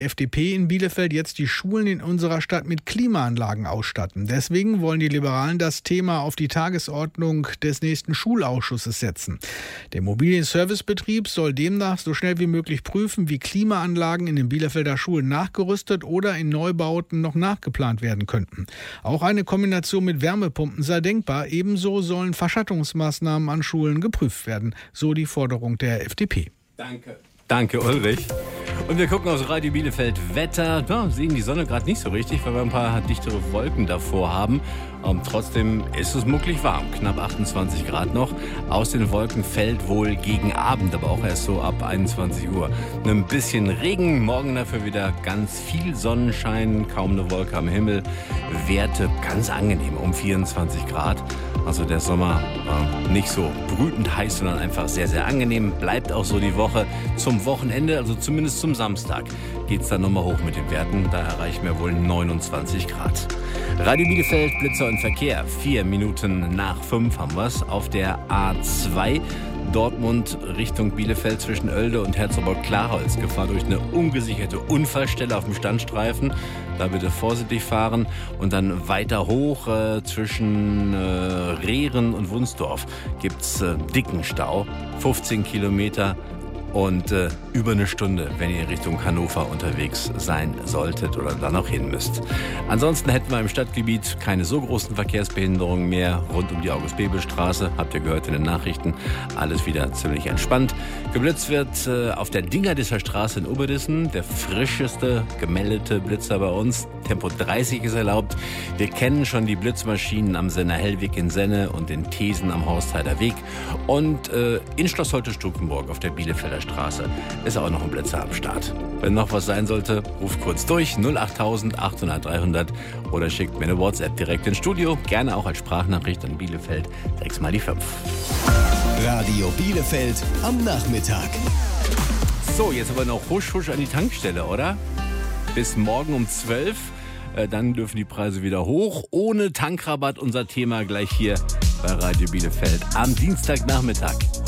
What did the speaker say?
FDP in Bielefeld jetzt die Schulen in unserer Stadt mit Klimaanlagen ausstatten. Deswegen wollen die Liberalen das Thema auf die Tagesordnung des nächsten Schulausschusses setzen. Der Immobilienservicebetrieb soll demnach so schnell wie möglich prüfen, wie Klimaanlagen in den Bielefelder Schulen nachgerüstet oder in Neubauten noch nachgeplant werden könnten. Auch eine Kombination mit Wärmepumpen sei denkbar. Ebenso sollen Verschattungsmaßnahmen an Schulen geprüft werden, so die Forderung der FDP. Danke, Ulrich. Und wir gucken aufs Radio Bielefeld Wetter. Da sehen die Sonne gerade nicht so richtig, weil wir ein paar dichtere Wolken davor haben. Trotzdem ist es mucklig warm, knapp 28 Grad noch. Aus den Wolken fällt wohl gegen Abend, aber auch erst so ab 21 Uhr. Ein bisschen Regen, morgen dafür wieder ganz viel Sonnenschein, kaum eine Wolke am Himmel. Werte ganz angenehm, um 24 Grad. Also der Sommer nicht so brütend heiß, sondern einfach sehr, sehr angenehm. Bleibt auch so die Woche zum Wochenende, also zumindest zum Samstag, geht es dann nochmal hoch mit den Werten. Da erreichen wir wohl 29 Grad. Radio Bielefeld, Blitzer und Verkehr. 4 Minuten nach 5 haben wir es. Auf der A2 Dortmund Richtung Bielefeld zwischen Oelde und Herzogenburg-Klarholz. Gefahr durch eine ungesicherte Unfallstelle auf dem Standstreifen. Da bitte vorsichtig fahren. Und dann weiter hoch zwischen Rehren und Wunsdorf gibt es dicken Stau. 15 Kilometer. Und über eine Stunde, wenn ihr Richtung Hannover unterwegs sein solltet oder da noch hin müsst. Ansonsten hätten wir im Stadtgebiet keine so großen Verkehrsbehinderungen mehr rund um die August-Bebel-Straße. Habt ihr gehört in den Nachrichten. Alles wieder ziemlich entspannt. Geblitzt wird auf der Dingerdisser Straße in Oberdissen. Der frischeste gemeldete Blitzer bei uns. Tempo 30 ist erlaubt. Wir kennen schon die Blitzmaschinen am Senner Hellweg in Senne und den Thesen am Horstheider Weg. Und in Schloss Holte-Stukenburg auf der Bielefelder Straße ist auch noch ein Blitzer am Start. Wenn noch was sein sollte, ruft kurz durch 08000 800 300 oder schickt mir eine WhatsApp direkt ins Studio. Gerne auch als Sprachnachricht an Bielefeld 6 mal die 5. Radio Bielefeld am Nachmittag. So, jetzt aber noch husch husch an die Tankstelle, oder? Bis morgen um 12. Dann dürfen die Preise wieder hoch. Ohne Tankrabatt unser Thema gleich hier bei Radio Bielefeld am Dienstagnachmittag.